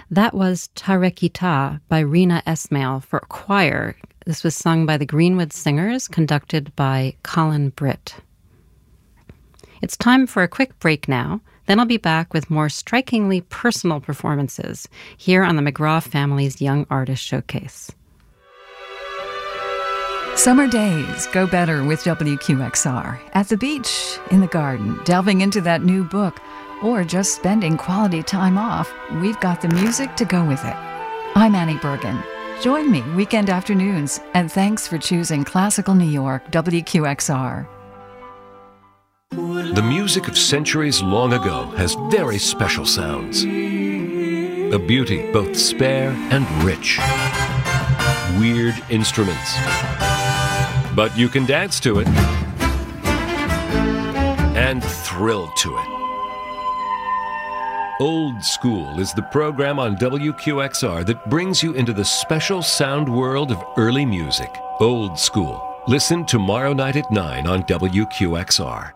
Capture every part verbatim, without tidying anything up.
That was Tarekita by Rina Esmail for choir. This was sung by the Greenwood Singers, conducted by Colin Britt. It's time for a quick break now. Then I'll be back with more strikingly personal performances here on the McGraw Family's Young Artist Showcase. Summer days go better with W Q X R. At the beach, in the garden, delving into that new book, or just spending quality time off, we've got the music to go with it. I'm Annie Bergen. Join me weekend afternoons, and thanks for choosing Classical New York W Q X R. The music of centuries long ago has very special sounds. A beauty both spare and rich. Weird instruments. But you can dance to it and thrill to it. Old School is the program on W Q X R that brings you into the special sound world of early music. Old School. Listen tomorrow night at nine on W Q X R.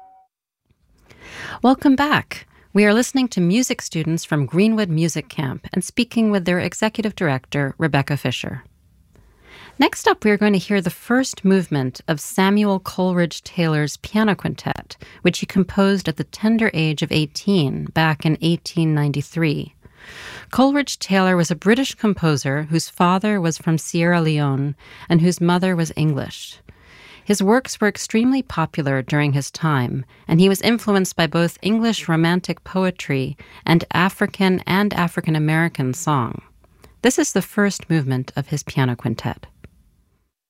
Welcome back. We are listening to music students from Greenwood Music Camp and speaking with their executive director, Rebecca Fisher. Next up, we are going to hear the first movement of Samuel Coleridge Taylor's piano quintet, which he composed at the tender age of eighteen, back in eighteen ninety-three. Coleridge Taylor was a British composer whose father was from Sierra Leone and whose mother was English. His works were extremely popular during his time, and he was influenced by both English Romantic poetry and African and African-American song. This is the first movement of his piano quintet.